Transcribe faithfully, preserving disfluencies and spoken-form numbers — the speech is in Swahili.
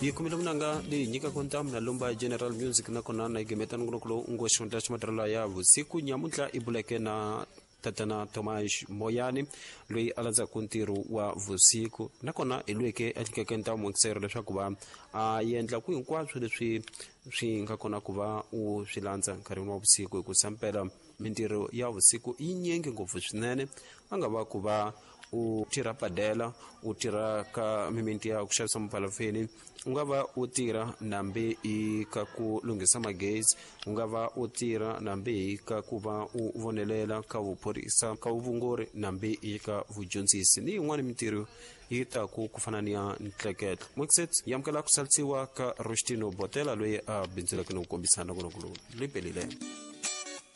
yi kumila mnanga di nyika kontam na lumba General Music na kona na igemeta ngulo ngo shonda chmatrala ya vusiku nyamutla ibuleke na tatana Tomash Moyani lui alaza kuntiru wa vusiku nakona ilweke atikekenta mweksero leswaku va a yendla ku hinkwaswo leswi swi nga kona ku va u swi landza nkarhi wa vusiku hi ku sampela mintirho ya vusiku yi nyenge ngopfu swinene a nga va ku va u tirha padela u tirha ka mimiti ya ku xavisa mapalafeni u nga va u tirha nambe i ka ku lunghisa magezi u nga va u tirha nambe ka ku va u vonelela ka vuphorisa ka vuvungori nambe i ka vudyondzisi ni yin'wana mintirho yi taku ku fana ni ya ntleketlo mwexet yamukela ku salisiwa ka Rostino Botela loyi a bindzeleke no ku kombisana kunokulo loyi pelile